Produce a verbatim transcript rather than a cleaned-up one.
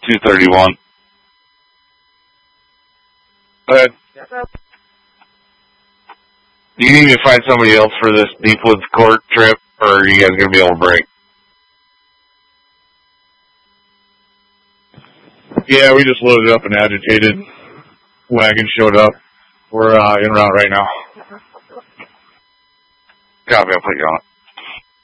two thirty-one. Go ahead. Do you need me to find somebody else for this Deepwoods Court trip, or are you guys going to be able to break? Yeah, we just loaded up and agitated. Wagon showed up. We're uh, en route right now. Copy, I'll put you on it.